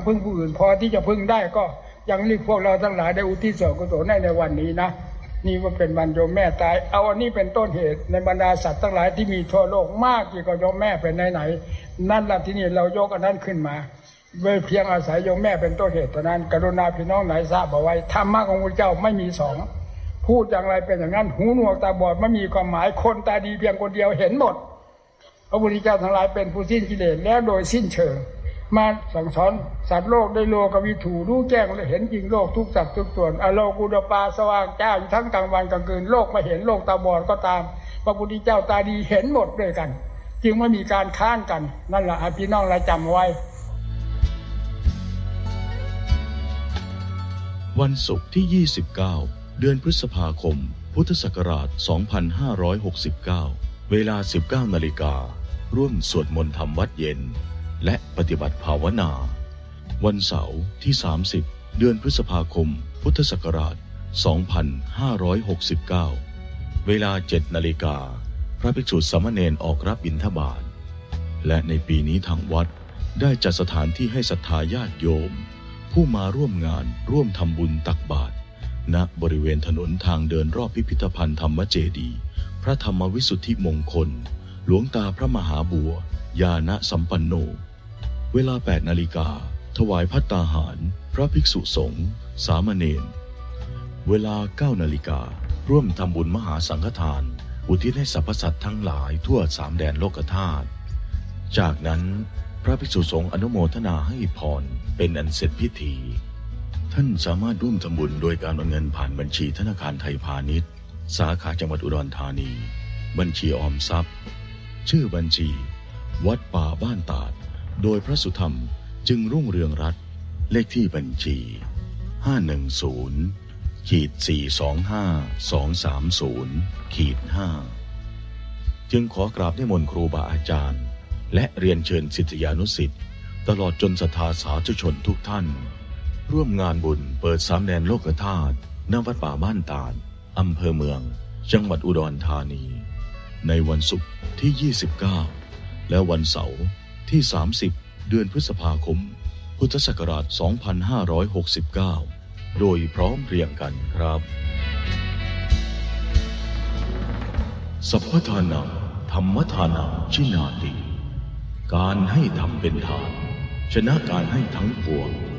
พึ่งผู้อื่นพอที่จะพึ่งได้ก็ยังรีบพวกเราทั้งหลายได้อุทิศส่วนกุศลในวันนี้นะนี่ว่าเป็นวันโยมแม่ตายเอาอันนี้เป็นต้นเหตุในบรรดาสัตว์ทั้งหลายที่มีทั่วโลกมากที่ก็โยมแม่เป็นไหนนั่นละที่นี่เรายกอันนั้นขึ้นมาเพียงอาศัยโยมแม่เป็นต้นเหตุเท่านั้นกรุณาพี่น้องไหนทราบเอาไว้ธรรมะของพระเจ้าไม่มีสองพูดอย่างไรเป็นอย่างนั้นหูหนวกตาบอดไม่มีความหมายคนตาดีเพียงคนเดียวเห็นหมดพระพุทธเจ้าทั้งหลายเป็นผู้สิ้นกิเลสแล้วโดยสิ้นเชิงมาสั่งสอนสัตว์โลกได้โลกวิถูรู้แจ้งและเห็นจริงโลกทุกสัตว์ทุกส่วนอโลกุตปาสว่างจ้าอยู่ทั้งกลางวันกลางคืนโลกไม่เห็นโลกตาบอดก็ตามพระพุทธเจ้าตาดีเห็นหมดด้วยกันจึงไม่มีการค้านกันนั่นแหละพี่น้องเราจำไว้วันศุกร์ที่ 29 เดือนพฤษภาคม พุทธศักราช 2569 เวลา 19 นาฬิกา ร่วมสวดมนต์ธรรมวัดเย็นและปฏิบัติภาวนา วันเสาร์ที่ 30 เดือนพฤษภาคม พุทธศักราช 2569 เวลา 7 นาฬิกา พระภิกษุสามเณรออกรับบิณฑบาต และในปีนี้ทางวัดได้จัดสถานที่ให้ศรัทธาญาติโยมผู้มาร่วมงานร่วมทำบุญตักบาตรณบริเวณถนนทางเดินรอบพิพิธภัณฑ์ธรรมเจดีย์พระธรรมวิสุทธิมงคลหลวงตาพระมหาบัวญาณสัมปันโนเวลา 8 นาฬิกาถวายภัตตาหารพระภิกษุสงฆ์สามเณรเวลา 9 นาฬิการ่วมทำบุญมหาสังฆทานอุทิศให้สรรพสัตว์ทั้งหลายทั่ว3 แดนโลกธาตุจากนั้นพระภิกษุสงฆ์อนุโมทนาให้พรเป็นอันเสร็จพิธีท่านสามารถร่วมทำบุญโดยการโอนเงินผ่านบัญชีธนาคารไทยพาณิชย์สาขาจังหวัดอุดรธานีบัญชีออมทรัพย์ชื่อบัญชีวัดป่าบ้านตาดโดยพระสุธรรมจึงรุ่งเรืองรัตน์เลขที่บัญชี 510-425-230-5จึงขอกราบนิมนต์ครูบาอาจารย์และเรียนเชิญศิษยานุศิษย์ตลอดจนศรัทธาสาธุชนทุกท่านร่วมงานบุญเปิด3 แดนโลกธาตุณวัดป่าบ้านตาดอำเภอเมืองจังหวัดอุดรธานีในวันศุกร์ที่ 29 และวันเสาร์ที่ 30 เดือนพฤษภาคม พุทธศักราช 2569 โดยพร้อมเพรียงกันครับสัพพทานังธรรมทานังชินาติการให้ทำเป็นทานชนะการให้ทั้งปวง